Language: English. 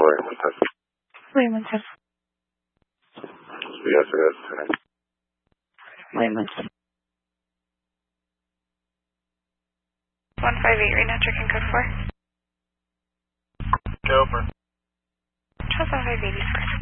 William Montez. William Montez. Yes, it is. William Montez. 158, right now, checking code 4. Go for. Charles 158,